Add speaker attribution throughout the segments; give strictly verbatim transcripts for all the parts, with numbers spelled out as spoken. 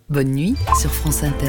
Speaker 1: Bonne nuit sur France Inter.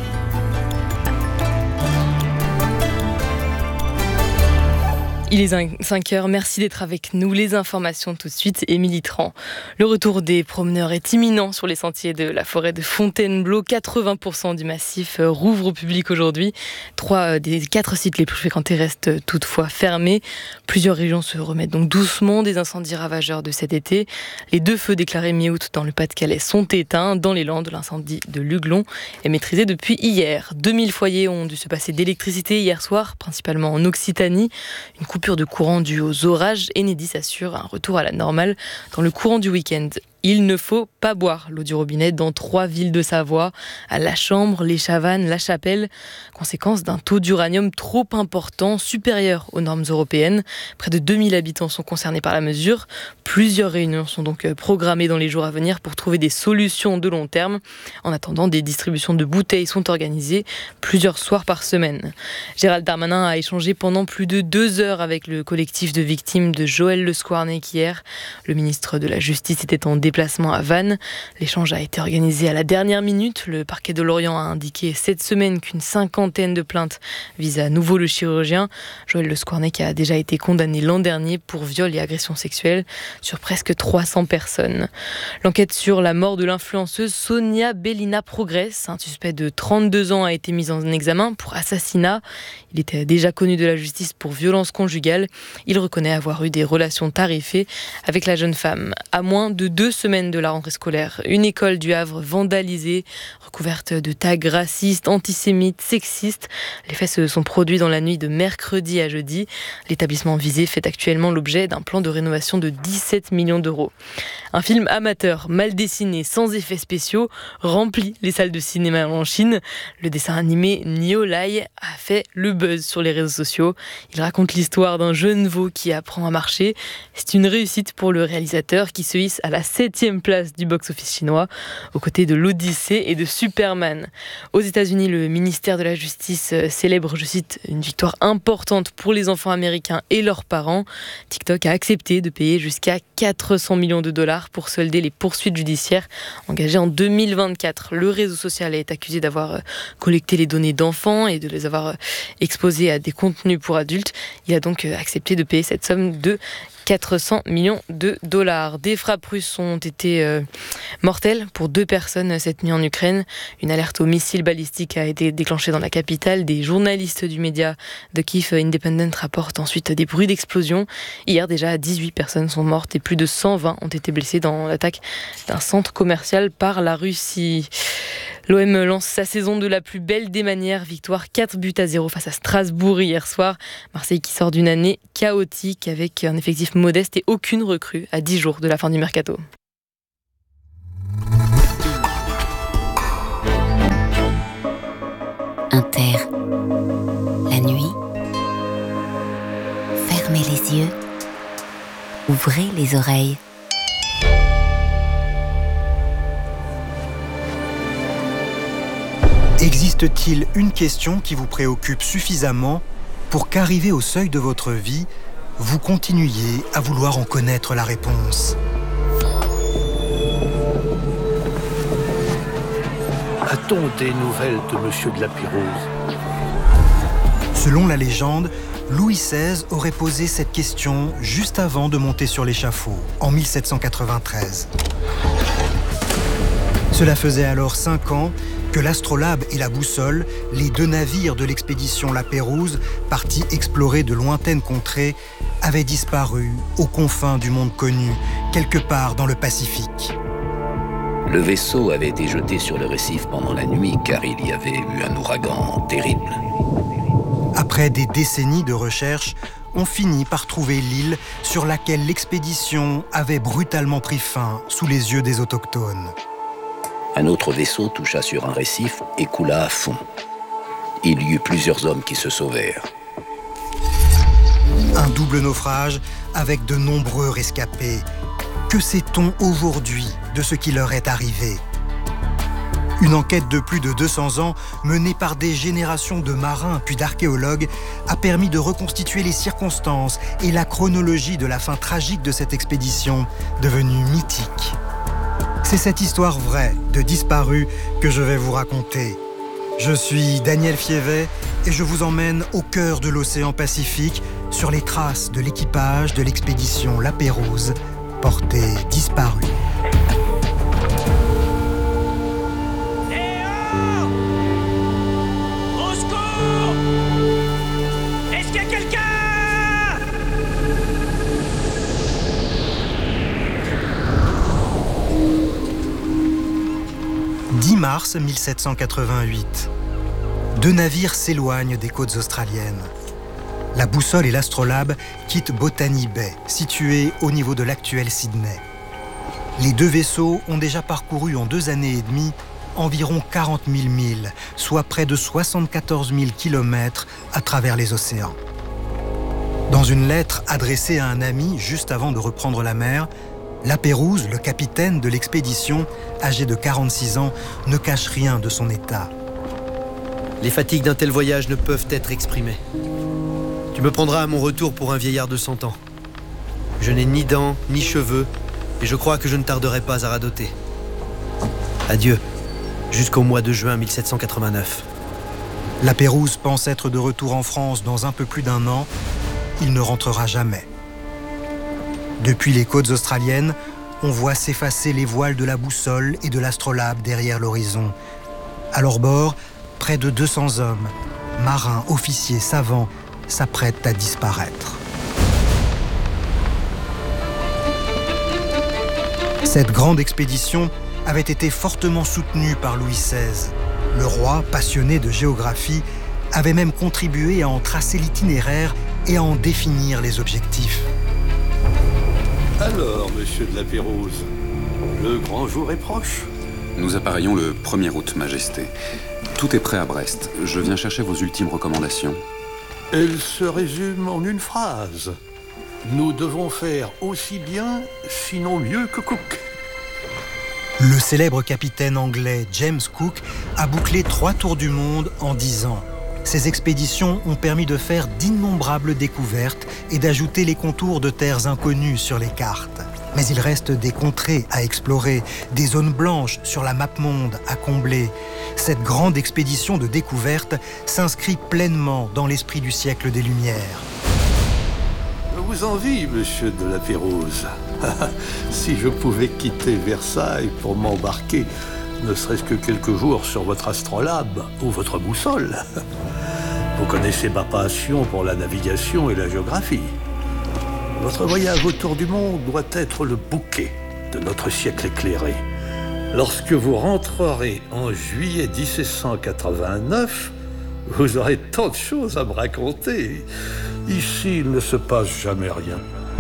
Speaker 2: Il est cinq heures, merci d'être avec nous. Les informations tout de suite, Émilie Tran. Le retour des promeneurs est imminent sur les sentiers de la forêt de Fontainebleau. quatre-vingts pour cent du massif rouvre au public aujourd'hui. Trois des quatre sites les plus fréquentés restent toutefois fermés. Plusieurs régions se remettent donc doucement des incendies ravageurs de cet été. Les deux feux déclarés mi-août dans le Pas-de-Calais sont éteints. Dans les Landes, l'incendie de Luglon est maîtrisé depuis hier. deux mille foyers ont dû se passer d'électricité hier soir, principalement en Occitanie. Une coupure de courant due aux orages. Enedis assure un retour à la normale dans le courant du week-end. Il ne faut pas boire l'eau du robinet dans trois villes de Savoie, à La Chambre, Les Chavannes, La Chapelle, conséquence d'un taux d'uranium trop important, supérieur aux normes européennes. Près de deux mille habitants sont concernés par la mesure. Plusieurs réunions sont donc programmées dans les jours à venir pour trouver des solutions de long terme. En attendant, des distributions de bouteilles sont organisées plusieurs soirs par semaine. Gérald Darmanin a échangé pendant plus de deux heures avec le collectif de victimes de Joël Le Squarnec hier. Le ministre de la Justice était en déplacement à Vannes. L'échange a été organisé à la dernière minute. Le parquet de Lorient a indiqué cette semaine qu'une cinquantaine de plaintes visent à nouveau le chirurgien. Joël Le Squarnec a déjà été condamné l'an dernier pour viol et agression sexuelle sur presque trois cents personnes. L'enquête sur la mort de l'influenceuse Sonia Bellina progresse. Un suspect de trente-deux ans a été mis en examen pour assassinat. Il était déjà connu de la justice pour violence conjugale. Il reconnaît avoir eu des relations tarifées avec la jeune femme. À moins de deux semaines de la rentrée scolaire, une école du Havre vandalisée, recouverte de tags racistes, antisémites, sexistes. Les faits se sont produits dans la nuit de mercredi à jeudi. L'établissement visé fait actuellement l'objet d'un plan de rénovation de dix-sept millions d'euros. Un film amateur, mal dessiné, sans effets spéciaux, remplit les salles de cinéma en Chine. Le dessin animé Niolai a fait le buzz sur les réseaux sociaux. Il raconte l'histoire d'un jeune veau qui apprend à marcher. C'est une réussite pour le réalisateur qui se hisse à la septième place du box-office chinois, aux côtés de l'Odyssée et de Superman. Aux États-Unis, le ministère de la Justice célèbre, je cite, une victoire importante pour les enfants américains et leurs parents. TikTok a accepté de payer jusqu'à quatre cents millions de dollars pour solder les poursuites judiciaires engagées en deux mille vingt-quatre. Le réseau social est accusé d'avoir collecté les données d'enfants et de les avoir exposées à des contenus pour adultes. Il a donc accepté de payer cette somme de quatre cents millions de dollars. Des frappes russes ont été euh, mortelles pour deux personnes cette nuit en Ukraine. Une alerte aux missiles balistiques a été déclenchée dans la capitale. Des journalistes du média The Kyiv Independent rapportent ensuite des bruits d'explosion. Hier déjà, dix-huit personnes sont mortes et plus de cent vingt ont été blessées dans l'attaque d'un centre commercial par la Russie. L'O M lance sa saison de la plus belle des manières. Victoire quatre buts à zéro face à Strasbourg hier soir. Marseille qui sort d'une année chaotique avec un effectif modeste et aucune recrue à dix jours de la fin du mercato.
Speaker 3: Inter, la nuit, fermez les yeux, ouvrez les oreilles.
Speaker 4: Existe-t-il une question qui vous préoccupe suffisamment pour qu'arrivé au seuil de votre vie, vous continuiez à vouloir en connaître la réponse?
Speaker 5: A-t-on des nouvelles de Monsieur de la Pérouse?
Speaker 4: Selon la légende, Louis seize aurait posé cette question juste avant de monter sur l'échafaud, en mille sept cent quatre-vingt-treize. Cela faisait alors cinq ans que l'Astrolabe et la Boussole, les deux navires de l'expédition La Pérouse, partis explorer de lointaines contrées, avaient disparu aux confins du monde connu, quelque part dans le Pacifique.
Speaker 6: Le vaisseau avait été jeté sur le récif pendant la nuit car il y avait eu un ouragan terrible.
Speaker 4: Après des décennies de recherche, on finit par trouver l'île sur laquelle l'expédition avait brutalement pris fin sous les yeux des autochtones.
Speaker 6: Un autre vaisseau toucha sur un récif et coula à fond. Il y eut plusieurs hommes qui se sauvèrent.
Speaker 4: Un double naufrage avec de nombreux rescapés. Que sait-on aujourd'hui de ce qui leur est arrivé? Une enquête de plus de deux cents ans, menée par des générations de marins puis d'archéologues, a permis de reconstituer les circonstances et la chronologie de la fin tragique de cette expédition, devenue mythique. C'est cette histoire vraie de disparus que je vais vous raconter. Je suis Daniel Fievet et je vous emmène au cœur de l'océan Pacifique sur les traces de l'équipage de l'expédition La Pérouse, portée disparue. dix mars mille sept cent quatre-vingt-huit. Deux navires s'éloignent des côtes australiennes. La boussole et l'astrolabe quittent Botany Bay, située au niveau de l'actuel Sydney. Les deux vaisseaux ont déjà parcouru en deux années et demie environ quarante mille milles, soit près de soixante-quatorze mille kilomètres à travers les océans. Dans une lettre adressée à un ami juste avant de reprendre la mer, La Pérouse, le capitaine de l'expédition, âgé de quarante-six ans, ne cache rien de son état.
Speaker 7: Les fatigues d'un tel voyage ne peuvent être exprimées. Tu me prendras à mon retour pour un vieillard de cent ans. Je n'ai ni dents, ni cheveux, et je crois que je ne tarderai pas à radoter. Adieu, jusqu'au mois de juin mille sept cent quatre-vingt-neuf.
Speaker 4: La Pérouse pense être de retour en France dans un peu plus d'un an. Il ne rentrera jamais. Depuis les côtes australiennes, on voit s'effacer les voiles de la boussole et de l'astrolabe derrière l'horizon. À leur bord, près de deux cents hommes, marins, officiers, savants, s'apprêtent à disparaître. Cette grande expédition avait été fortement soutenue par Louis seize. Le roi, passionné de géographie, avait même contribué à en tracer l'itinéraire et à en définir les objectifs.
Speaker 5: Alors, monsieur de la Pérouse, le grand jour est proche.
Speaker 8: Nous appareillons le premier août, Majesté. Tout est prêt à Brest. Je viens chercher vos ultimes recommandations.
Speaker 5: Elle se résume en une phrase. Nous devons faire aussi bien, sinon mieux que Cook.
Speaker 4: Le célèbre capitaine anglais James Cook a bouclé trois tours du monde en dix ans. Ces expéditions ont permis de faire d'innombrables découvertes et d'ajouter les contours de terres inconnues sur les cartes. Mais il reste des contrées à explorer, des zones blanches sur la map monde à combler. Cette grande expédition de découverte s'inscrit pleinement dans l'esprit du siècle des Lumières.
Speaker 5: Je vous envie, monsieur de la Pérouse. Si je pouvais quitter Versailles pour m'embarquer, ne serait-ce que quelques jours sur votre astrolabe ou votre boussole. Vous connaissez ma passion pour la navigation et la géographie. Votre voyage autour du monde doit être le bouquet de notre siècle éclairé. Lorsque vous rentrerez en juillet mille sept cent quatre-vingt-neuf, vous aurez tant de choses à me raconter. Ici, il ne se passe jamais rien.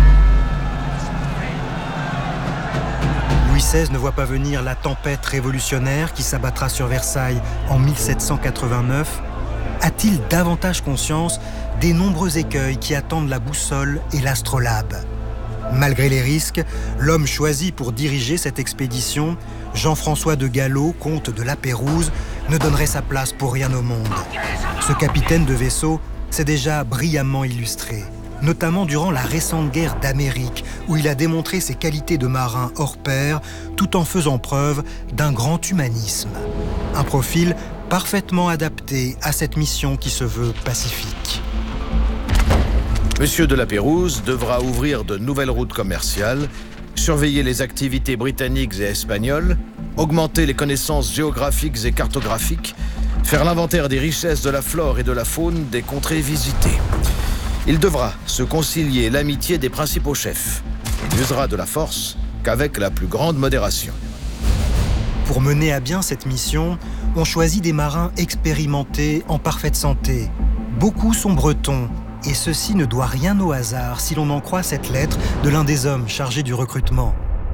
Speaker 4: Louis seize ne voit pas venir la tempête révolutionnaire qui s'abattra sur Versailles en mille sept cent quatre-vingt-neuf. A-t-il davantage conscience des nombreux écueils qui attendent la boussole et l'astrolabe? Malgré les risques, l'homme choisi pour diriger cette expédition, Jean-François de Gallo, comte de La Pérouse, ne donnerait sa place pour rien au monde. Ce capitaine de vaisseau s'est déjà brillamment illustré, notamment durant la récente guerre d'Amérique, où il a démontré ses qualités de marin hors pair, tout en faisant preuve d'un grand humanisme. Un profil parfaitement adapté à cette mission qui se veut pacifique.
Speaker 9: Monsieur de la Pérouse devra ouvrir de nouvelles routes commerciales, surveiller les activités britanniques et espagnoles, augmenter les connaissances géographiques et cartographiques, faire l'inventaire des richesses de la flore et de la faune des contrées visitées. Il devra se concilier l'amitié des principaux chefs. Il n'usera de la force qu'avec la plus grande modération.
Speaker 4: Pour mener à bien cette mission, on choisit des marins expérimentés en parfaite santé. Beaucoup sont bretons, et ceci ne doit rien au hasard si l'on en croit cette lettre de l'un des hommes chargés du recrutement.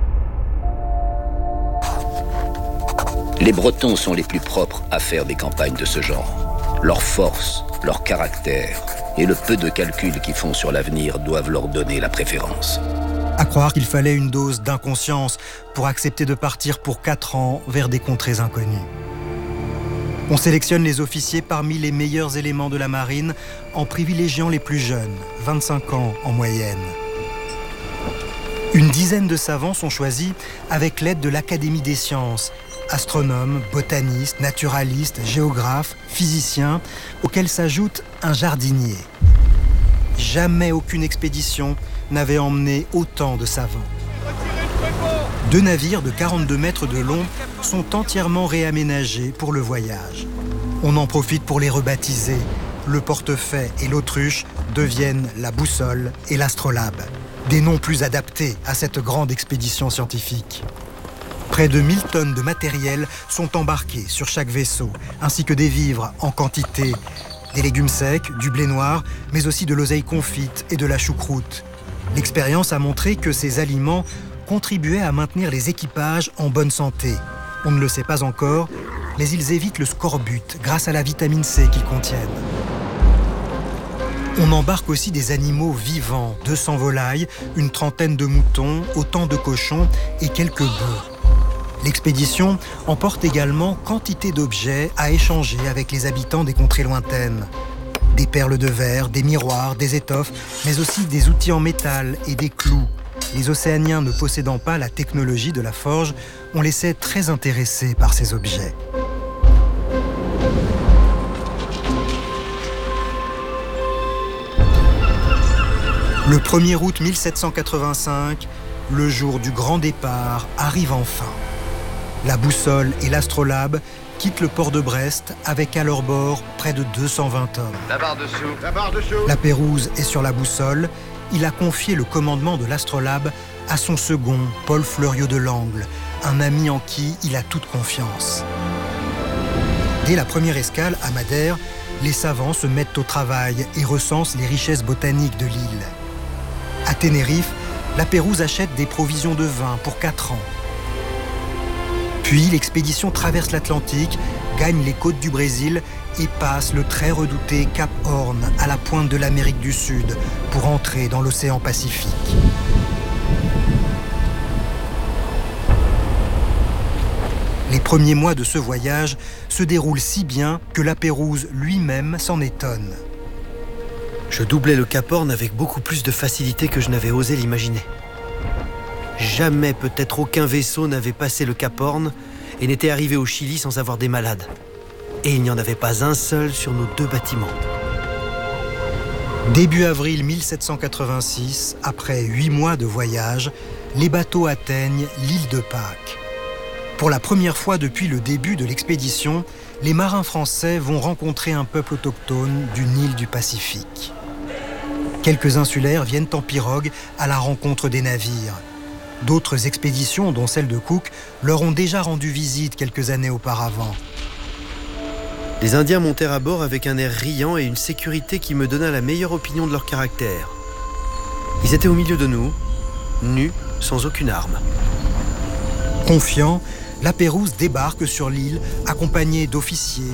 Speaker 6: Les Bretons sont les plus propres à faire des campagnes de ce genre. Leur force, leur caractère et le peu de calculs qu'ils font sur l'avenir doivent leur donner la préférence.
Speaker 4: À croire qu'il fallait une dose d'inconscience pour accepter de partir pour quatre ans vers des contrées inconnues. On sélectionne les officiers parmi les meilleurs éléments de la marine en privilégiant les plus jeunes, vingt-cinq ans en moyenne. Une dizaine de savants sont choisis avec l'aide de l'Académie des sciences, astronomes, botanistes, naturalistes, géographes, physiciens, auxquels s'ajoute un jardinier. Jamais aucune expédition n'avait emmené autant de savants. Deux navires de quarante-deux mètres de long sont entièrement réaménagés pour le voyage. On en profite pour les rebaptiser. Le Portefaix et l'Autruche deviennent la Boussole et l'Astrolabe. Des noms plus adaptés à cette grande expédition scientifique. Près de mille tonnes de matériel sont embarquées sur chaque vaisseau, ainsi que des vivres en quantité, des légumes secs, du blé noir, mais aussi de l'oseille confite et de la choucroute. L'expérience a montré que ces aliments contribuaient à maintenir les équipages en bonne santé. On ne le sait pas encore, mais ils évitent le scorbut grâce à la vitamine C qu'ils contiennent. On embarque aussi des animaux vivants, deux cents volailles, une trentaine de moutons, autant de cochons et quelques bœufs. L'expédition emporte également quantité d'objets à échanger avec les habitants des contrées lointaines. Des perles de verre, des miroirs, des étoffes, mais aussi des outils en métal et des clous. Les Océaniens ne possédant pas la technologie de la forge, on les sait très intéressés par ces objets. Le premier août mille sept cent quatre-vingt-cinq, le jour du grand départ, arrive enfin. La Boussole et l'Astrolabe quittent le port de Brest avec à leur bord près de deux cent vingt hommes.
Speaker 10: La barre dessous, la barre dessous.
Speaker 4: La Pérouse est sur la Boussole. Il a confié le commandement de l'Astrolabe à son second, Paul Fleuriot de Langle, un ami en qui il a toute confiance. Dès la première escale à Madère, les savants se mettent au travail et recensent les richesses botaniques de l'île. À Tenerife, la Pérouse achète des provisions de vin pour quatre ans. Puis l'expédition traverse l'Atlantique, gagne les côtes du Brésil et passe le très redouté Cap Horn à la pointe de l'Amérique du Sud pour entrer dans l'océan Pacifique. Les premiers mois de ce voyage se déroulent si bien que la Pérouse lui-même s'en étonne.
Speaker 7: Je doublais le Cap Horn avec beaucoup plus de facilité que je n'avais osé l'imaginer. Jamais peut-être aucun vaisseau n'avait passé le Cap Horn et n'était arrivé au Chili sans avoir des malades. Et il n'y en avait pas un seul sur nos deux bâtiments.
Speaker 4: Début avril mille sept cent quatre-vingt-six, après huit mois de voyage, les bateaux atteignent l'île de Pâques. Pour la première fois depuis le début de l'expédition, les marins français vont rencontrer un peuple autochtone d'une île du Pacifique. Quelques insulaires viennent en pirogue à la rencontre des navires. D'autres expéditions, dont celle de Cook, leur ont déjà rendu visite quelques années auparavant.
Speaker 7: Les Indiens montèrent à bord avec un air riant et une sécurité qui me donna la meilleure opinion de leur caractère. Ils étaient au milieu de nous, nus, sans aucune arme.
Speaker 4: Confiant, la Pérouse débarque sur l'île, accompagnée d'officiers,